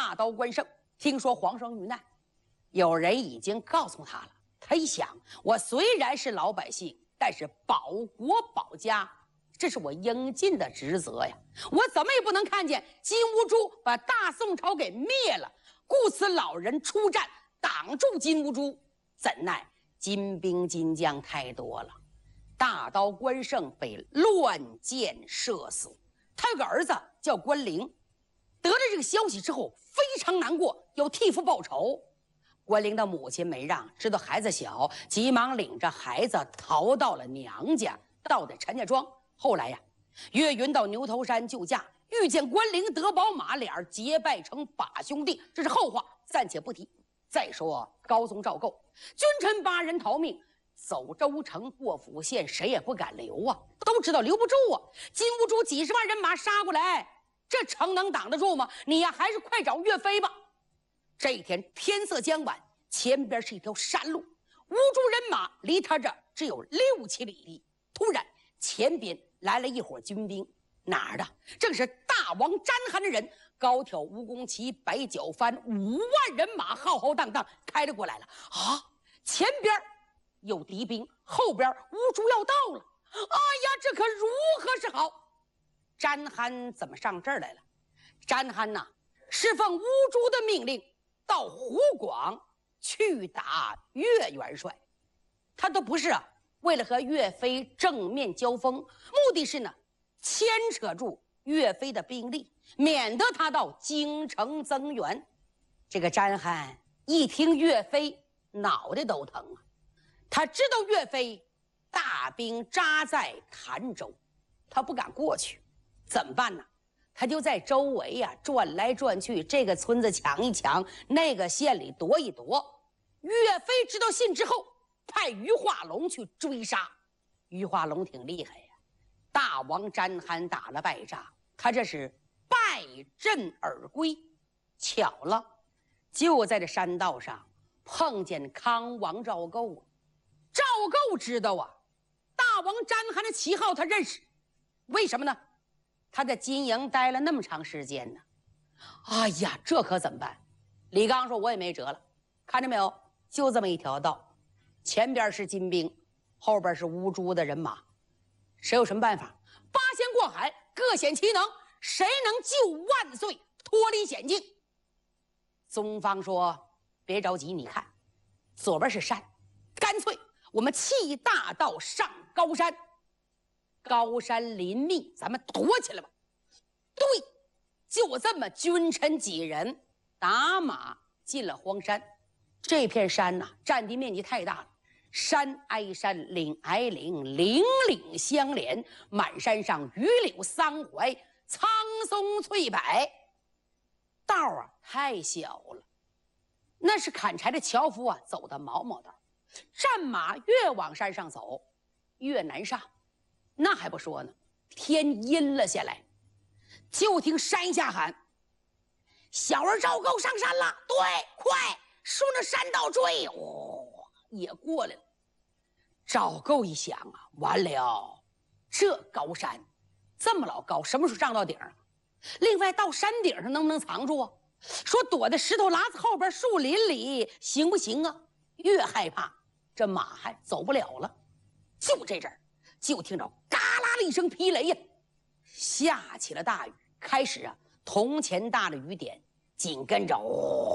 大刀关胜听说皇上遇难，有人已经告诉他了。他一想，我虽然是老百姓，但是保国保家，这是我应尽的职责呀。我怎么也不能看见金兀术把大宋朝给灭了，故此老人出战挡住金兀术，怎奈金兵金将太多了，大刀关胜被乱箭射死。他有个儿子叫关灵，得了这个消息之后非常难过，要替父报仇。关灵的母亲没让，知道孩子小，急忙领着孩子逃到了娘家，到的陈家庄。后来呀，岳云到牛头山救驾，遇见关灵得宝马，俩人结拜成把兄弟，这是后话，暂且不提。再说高宗赵构，君臣8人逃命，走州城过府县，谁也不敢留啊，都知道留不住啊。金兀术几10万人马杀过来，这城能挡得住吗？你呀，还是快找岳飞吧。这一天天色将晚，前边是一条山路，兀术人马离他这只有6、7里地。突然前边来了一伙军兵，哪儿的？正是大王詹邯的人，高挑蜈蚣旗，白角幡，5万人马浩浩荡荡开了过来了。啊，前边有敌兵，后边兀术要到了。哎呀，这可如何是好？詹邯怎么上这儿来了？詹邯呐，是奉兀术的命令到湖广去打岳元帅。他都不是为了和岳飞正面交锋，目的是呢牵扯住岳飞的兵力，免得他到京城增援。这个詹邯一听岳飞，脑袋都疼啊。他知道岳飞大兵扎在潭州，他不敢过去，怎么办呢？他就在周围转来转去，这个村子抢一抢，那个县里夺一夺。岳飞知道信之后，派于化龙去追杀。于化龙挺厉害呀，大王詹邯打了败仗，他这是败阵而归。巧了，就在这山道上碰见康王赵构。赵构知道大王詹邯的旗号他认识，为什么呢？他在金营待了那么长时间呢。哎呀，这可怎么办？李刚说：“我也没辙了，看着没有，就这么一条道，前边是金兵，后边是兀术的人马，谁有什么办法？八仙过海，各显其能，谁能救万岁脱离险境？”宗方说：“别着急，你看，左边是山，干脆我们弃大道上高山。高山林密，咱们躲起来吧。”对，就这么君臣几人打马进了荒山。这片山占地面积太大了，山挨山，岭挨岭，岭岭相连，满山上榆柳桑槐，苍松翠柏。道太小了，那是砍柴的樵夫走的毛毛道。战马越往山上走越难上。那还不说呢，天阴了下来，就听山下喊：“小儿赵构上山了！”对，快顺着山道追。也过来了。赵构一想完了，这高山这么老高，什么时候上到顶啊？另外到山顶上能不能藏住说躲在石头旯子后边树林里行不行啊？越害怕这马还走不了了。就这阵儿，就听着嘎啦的一声霹雷呀，下起了大雨。开始铜钱大的雨点，紧跟着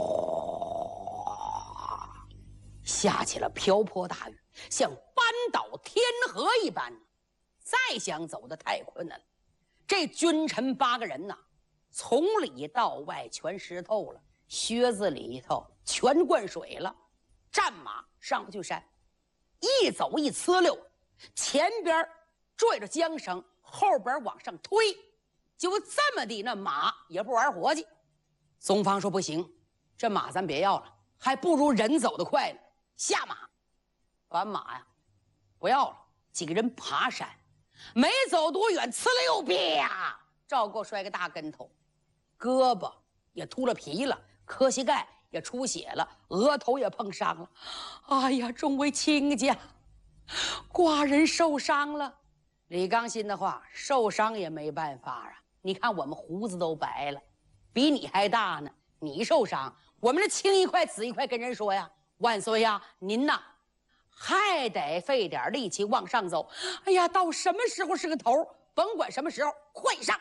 下起了瓢泼大雨，像搬倒天河一般。再想走的太困难了。这君臣8个人从里到外全湿透了，靴子里头全灌水了，战马上不去山，一走一呲溜，前边拽着缰绳，后边往上推，就这么的，那马也不玩活计。宗方说：“不行，这马咱别要了，还不如人走得快呢。”下马，把马不要了。几个人爬山，没走多远，呲了又啪，赵构摔个大跟头，胳膊也秃了皮了，磕膝盖也出血了，额头也碰伤了。哎呀，众位亲家，寡人受伤了。李刚心的话，受伤也没办法你看我们胡子都白了，比你还大呢， 你受伤，我们这青一块紫一块跟人说呀，万岁呀，您呐还得费点力气往上走。哎呀，到什么时候是个头？甭管什么时候，快上！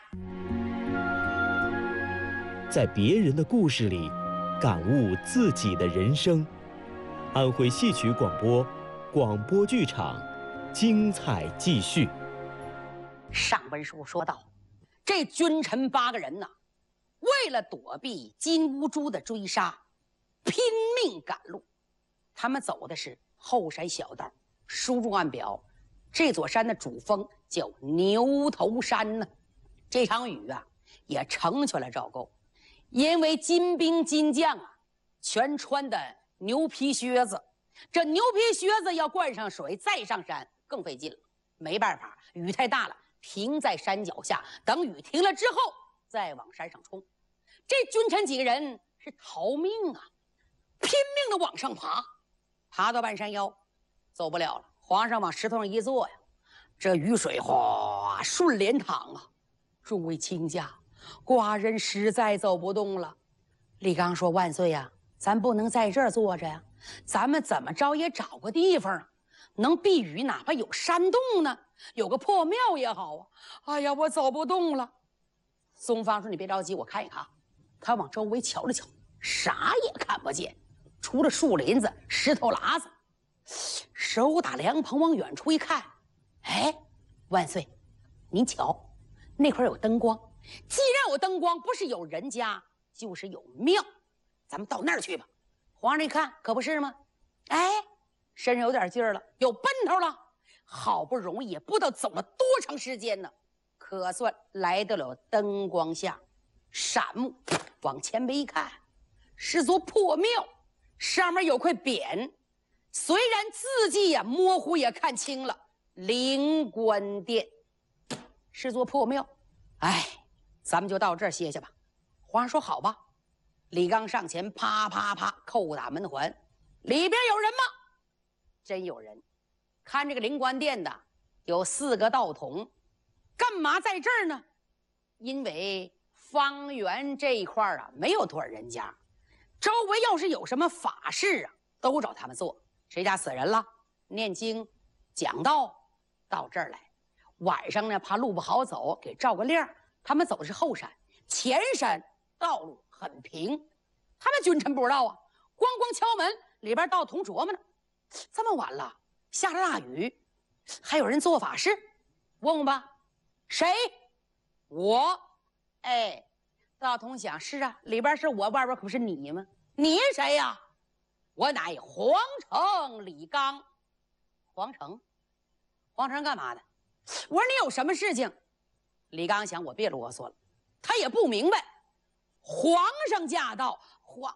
在别人的故事里，感悟自己的人生。安徽戏曲广播，广播剧场，精彩继续。 上文书说到，这君臣8个人呐，为了躲避金乌珠的追杀，拼命赶路。他们走的是后山小道，书中暗表，这座山的主峰叫牛头山呢。这场雨啊，也成全了赵构，因为金兵金将啊，全穿的牛皮靴子，这牛皮靴子要灌上水再上山更费劲了。没办法，雨太大了，停在山脚下，等雨停了之后再往山上冲。这君臣几个人是逃命啊，拼命的往上爬，爬到半山腰走不了了，皇上往石头上一坐呀，这雨水哗顺连淌啊。众位卿家，寡人实在走不动了。李刚说：“万岁呀，咱不能在这儿坐着呀，咱们怎么着也找个地方啊，能避雨，哪怕有山洞呢，有个破庙也好啊。哎呀，我走不动了。”松方说：“你别着急，我看一看。”他往周围瞧了瞧，啥也看不见，除了树林子、石头喇子。手打凉棚往远处一看，哎，万岁，您瞧，那块有灯光。既然有灯光，不是有人家，就是有庙，咱们到那儿去吧。皇上一看，可不是吗？哎，身上有点劲儿了，有奔头了。好不容易，也不知道走了多长时间呢，可算来到了灯光下。闪目往前边一看，是座破庙，上面有块匾，虽然字迹呀模糊，也看清了，灵官殿，是座破庙。哎，咱们就到这儿歇下吧。皇上说好吧。李刚上前啪啪啪叩打门环，里边有人吗？真有人。看这个灵官殿的有4个道童，干嘛在这儿呢？因为方圆这一块啊没有多少人家，周围要是有什么法事啊，都找他们做。谁家死人了，念经讲道，到这儿来。晚上呢，怕路不好走，给照个亮。他们走的是后山，前山道路很平。他们君臣不知道啊，咣咣敲门，里边道童琢磨呢。这么晚了，下着大雨，还有人做法事，问问吧。谁？我。哎，道童想，是啊，里边是我，外边可不是你吗？你谁呀？我乃皇城李刚。皇城？皇城干嘛的？我说你有什么事情？李刚想，我别啰嗦了，他也不明白。皇上驾到，皇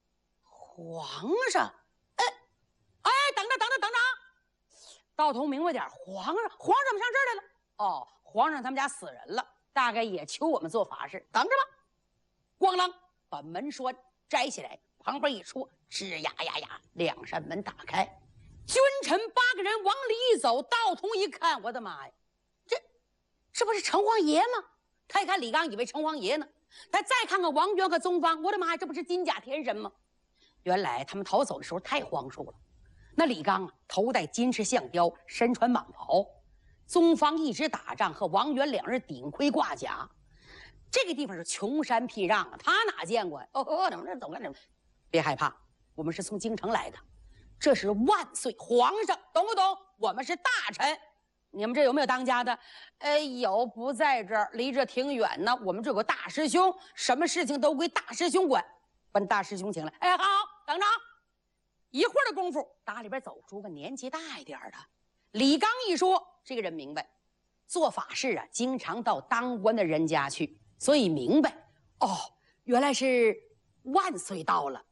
上，哎，等着，道童明白点，皇上怎么上这儿来了？哦，皇上他们家死人了，大概也求我们做法事，等着吧。咣啷把门栓摘下来，旁边一戳，吱呀呀呀，2扇门打开，君臣8个人往里一走。道童一看，我的妈呀，这不是城隍爷吗？他一看李刚，以为城隍爷呢。他再看看王渊和宗方，我的妈呀，这不是金甲天神吗？原来他们逃走的时候太荒疏了。那李刚啊，头戴金翅象雕，身穿蟒袍；宗方一直打仗，和王渊2人顶盔挂甲。这个地方是穷山僻壤啊，他哪见过呀？怎么走干什么？别害怕，我们是从京城来的，这是万岁皇上，懂不懂？我们是大臣。你们这有没有当家的？有，不在这儿，离这挺远呢。我们这有个大师兄，什么事情都归大师兄管，把大师兄请来。哎，好，等着。一会儿的功夫，打里边走出个年纪大一点的。李刚一说，这个人明白，做法事啊，经常到当官的人家去，所以明白。哦，原来是万岁到了。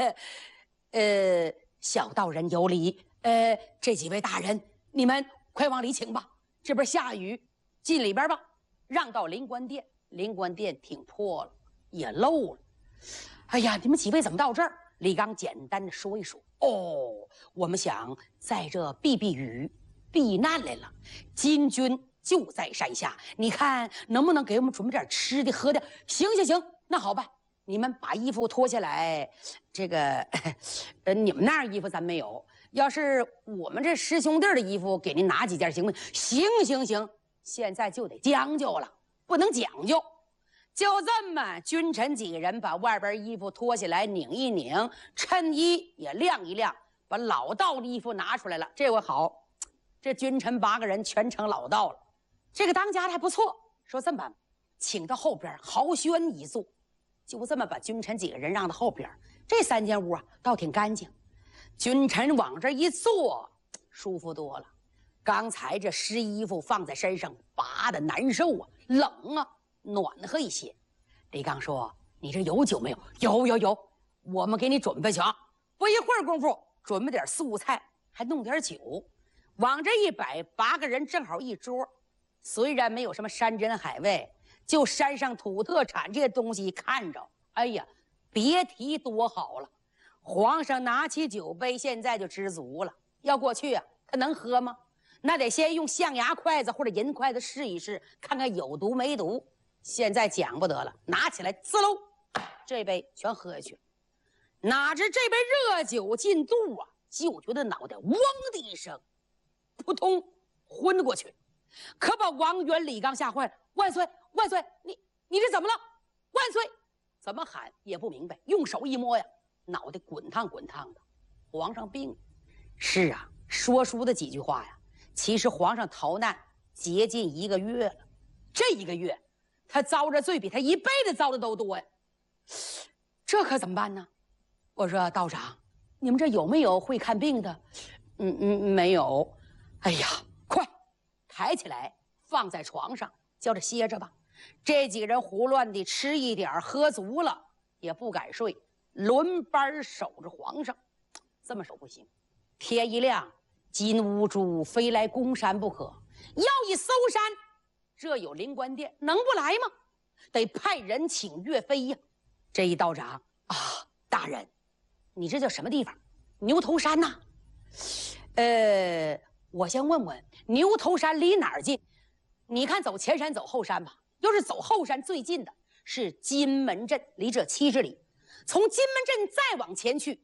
小道人有礼。这几位大人，你们快往里请吧，这边下雨，进里边吧。让到灵官殿，灵官殿挺破了，也漏了。哎呀，你们几位怎么到这儿？李刚简单的说一说。哦，我们想在这避避雨，避难来了。金军就在山下，你看能不能给我们准备点吃的喝的？行，那好办。 你们把衣服脱下来，这个，你们那样衣服咱没有。要是我们这师兄弟的衣服，给您拿几件行不行？行，现在就得将就了，不能讲究。就这么，君臣几个人把外边衣服脱下来，拧一拧，衬衣也晾一晾，把老道的衣服拿出来了。这回好，这君臣8个人全成老道了。这个当家的还不错，说这么办，请到后边豪轩一坐。就这么把君臣几个人让到后边，这3间屋啊倒挺干净。君臣往这一坐，舒服多了。刚才这湿衣服放在身上，拔的难受啊，冷啊，暖和一些。李刚说：“你这有酒没有？”“有，我们给你准备去啊。”不一会儿功夫，准备点素菜，还弄点酒，往这一摆，8个人正好一桌。虽然没有什么山珍海味，就山上土特产这些东西，看着，哎呀，别提多好了。皇上拿起酒杯，现在就知足了。要过去啊，他能喝吗？那得先用象牙筷子或者银筷子试一试，看看有毒没毒。现在讲不得了，拿起来，滋喽，这杯全喝下去。哪知这杯热酒进肚啊，就觉得脑袋嗡的一声，扑通昏过去。可把王元、李刚吓坏了。万岁，你这怎么了？万岁！怎么喊也不明白，用手一摸呀，脑袋滚烫的。皇上病了。是啊，说书的几句话呀，其实皇上逃难接近1个月了。这1个月，他遭着罪比他一辈子遭的都多呀。这可怎么办呢？我说道长，你们这有没有会看病的？没有。哎呀，快抬起来放在床上，叫着歇着吧。这几个人胡乱地吃一点，喝足了也不敢睡，轮班守着皇上。这么守不行，天一亮，金兀术非来攻山不可。要一搜山，这有灵官殿，能不来吗？得派人请岳飞呀。这一道长啊，大人，你这叫什么地方？牛头山呐。我先问问，牛头山离哪儿近？你看走前山走后山吧。要是走后山，最近的是金门镇，离这70里。从金门镇再往前去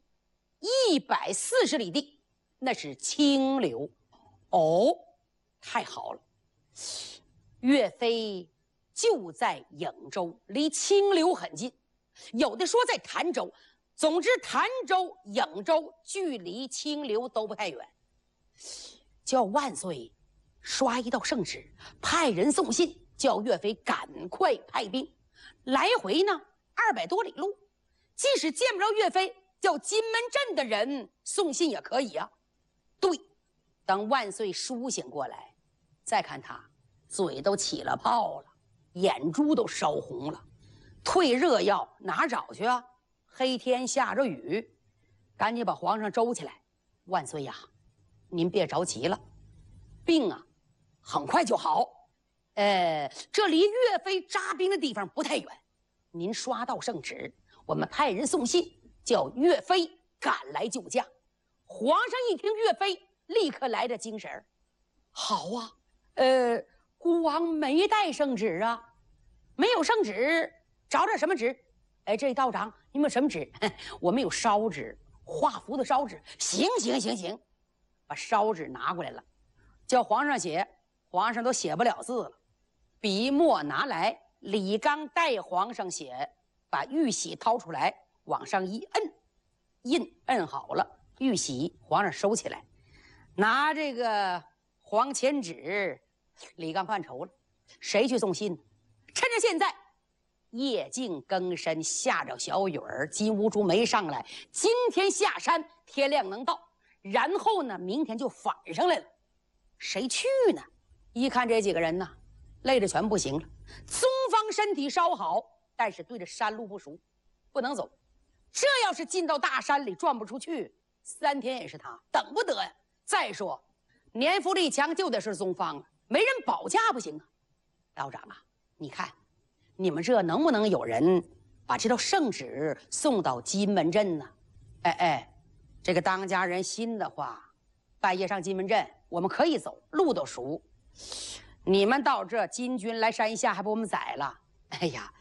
140里地，那是清流。哦，太好了，岳飞就在颍州，离清流很近。有的说在潭州，总之潭州、颍州距离清流都不太远。叫万岁刷一道圣旨，派人送信，叫岳飞赶快派兵。来回呢200多里路，即使见不着岳飞，叫金门镇的人送信也可以啊。对，等万岁苏醒过来，再看他嘴都起了泡了，眼珠都烧红了，退热药哪找去啊？黑天下着雨，赶紧把皇上周起来。万岁呀，您别着急了，病啊很快就好。这离岳飞扎兵的地方不太远，您刷到圣旨，我们派人送信，叫岳飞赶来救驾。皇上一听岳飞，立刻来着精神。好啊，孤王没带圣旨啊。没有圣旨，找点什么纸？这道长，你们有什么纸？我们有烧纸，画符的烧纸。行，把烧纸拿过来了，叫皇上写，皇上都写不了字了。笔墨拿来，李刚代皇上写，把玉玺掏出来，往上一摁，印摁好了，玉玺皇上收起来，拿这个黄钱纸，李刚犯愁了，谁去送信呢？趁着现在夜静更深，下着小雨儿，金兀术没上来，今天下山，天亮能到，然后呢，明天就返上来了。谁去呢？一看这几个人呢，累得全不行了。宗方身体稍好，但是对着山路不熟，不能走。这要是进到大山里转不出去，3天也是他，等不得呀。再说年富力强就得是宗方了，没人保驾不行啊。道长啊，你看你们这能不能有人把这道圣旨送到金门镇呢？这个当家人心的话，半夜上金门镇我们可以走，路都熟。你们到这金军来山下还把我们宰了，哎呀，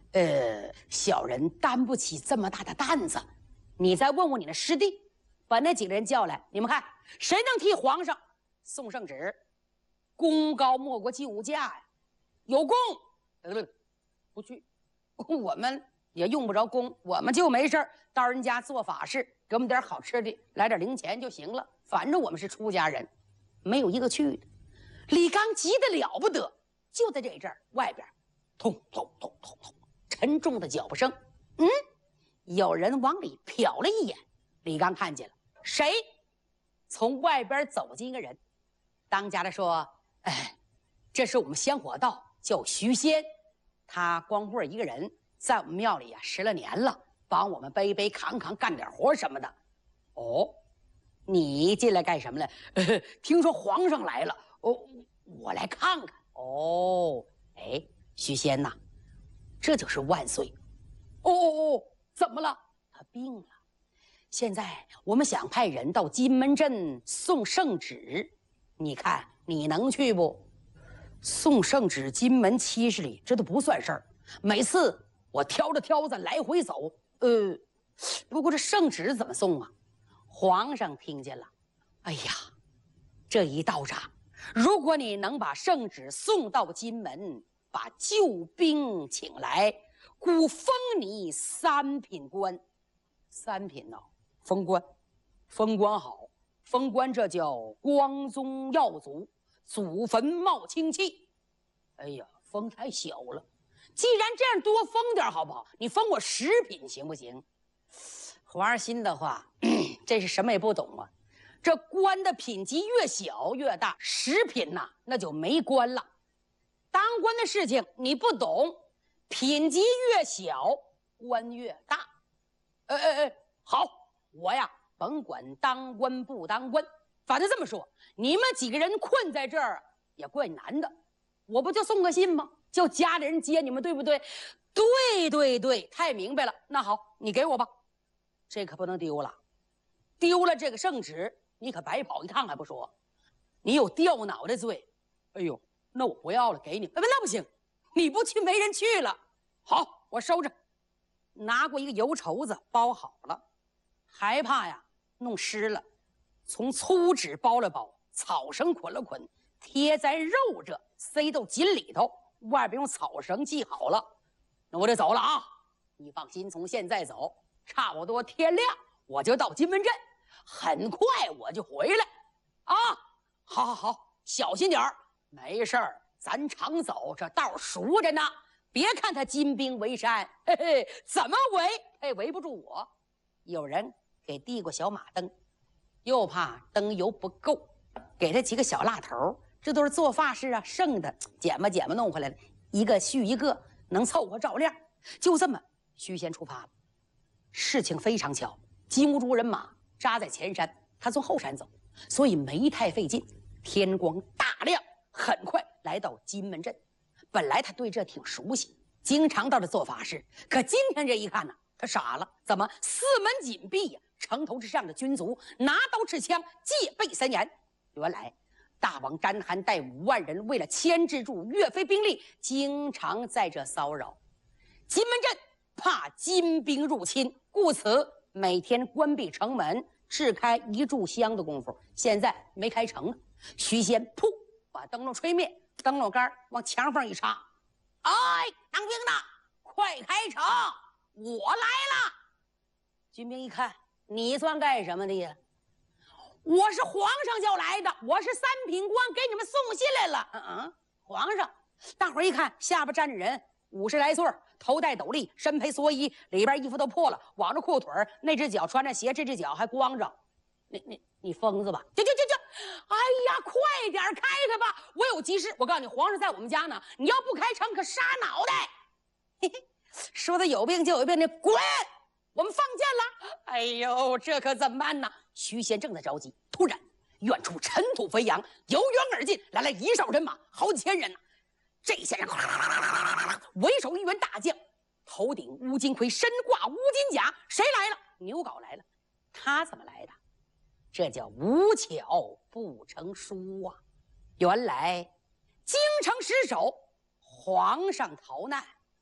小人担不起这么大的担子。你再问问你的师弟，把那几个人叫来，你们看谁能替皇上送圣旨？功高莫过救驾呀，有功，不去，我们也用不着功，我们就没事到人家做法事，给我们点好吃的，来点零钱就行了。反正我们是出家人，没有一个去的。李刚急得了不得，就在这阵儿，外边咚咚咚咚咚，沉重的脚步声。有人往里瞟了一眼，李刚看见了谁？从外边走进一个人，当家的说：“这是我们香火道，叫徐仙，他光棍一个人，在我们庙里10来年了，帮我们背背扛扛，干点活什么的。”哦，你进来干什么了？听说皇上来了，我来看看。哦，徐仙呐，这就是万岁。怎么了？他病了。现在我们想派人到金门镇送圣旨，你看你能去不？送圣旨金门70里，这都不算事儿。每次我挑着挑子来回走。不过这圣旨怎么送啊？皇上听见了，哎呀，这一道闸，如果你能把圣旨送到金门，把救兵请来，故封你3品官。3品呢？封官，封官好，封官这叫光宗耀祖，祖坟冒清气。哎呀，封太小了，既然这样，多封点好不好？你封我10品行不行？皇上心的话，这是什么也不懂啊。这官的品级越小越大，10品呐，那就没官了。当官的事情你不懂，品级越小，官越大。好，我呀，甭管当官不当官，反正这么说，你们几个人困在这儿也怪难的，我不就送个信吗？叫家里人接你们，对不对？对，太明白了。那好，你给我吧，这可不能丢了，丢了这个圣旨，你可白跑一趟还不说，你有掉脑袋罪。哎呦，那我不要了，给你。那不行，你不去没人去了。好，我收着，拿过一个油绸子包好了，害怕呀弄湿了，从粗纸包了包，草绳捆了捆，贴在肉这，塞到锦里头，外边用草绳系好了。那我就走了啊！你放心，从现在走，差不多天亮我就到金门镇，很快我就回来啊！好，小心点儿，没事儿，咱常走，这道熟着呢。别看他金兵围山，怎么围他也围不住我。有人给递过小马灯，又怕灯油不够，给他几个小蜡头，这都是做法事啊剩的，捡吧弄回来了，一个续一个，能凑合照亮。就这么，徐仙出发了。事情非常巧，金兀术人马扎在前山，他从后山走，所以没太费劲。天光大亮，很快来到金门镇。本来他对这挺熟悉，经常到这做法事，可今天这一看呢，他傻了。怎么4门紧闭呀？城头之上的军卒拿刀持枪，戒备森严。原来大王詹邯带5万人，为了牵制住岳飞兵力，经常在这骚扰金门镇，怕金兵入侵，故此每天关闭城门，只开1炷香的功夫。现在没开成呢。徐仙噗把灯笼吹灭，灯笼杆往墙缝一插，当兵的快开城，我来了。军兵一看，你算干什么的呀？我是皇上叫来的，我是3品官，给你们送信来了。皇上，大伙儿一看，下巴站着人，50来岁，头戴斗笠，身披蓑衣，里边衣服都破了，挽着裤腿，那只脚穿着鞋，这只脚还光着。你疯子吧？就！哎呀，快点开开吧！我有急事。我告诉你，皇上在我们家呢，你要不开城，可杀脑袋！嘿，说的有病就有病，你滚！我们放箭了。哎呦，这可怎么办呢？徐仙正在着急，突然远处尘土飞扬，由远而近来了一哨人马，好几千人呢。这些人为首一员大将，头顶乌金盔，身挂乌金甲。谁来了？牛皋来了。他怎么来的？这叫无巧不成书啊！原来京城失守，皇上逃难，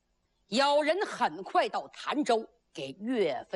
有人很快到潭州给岳飞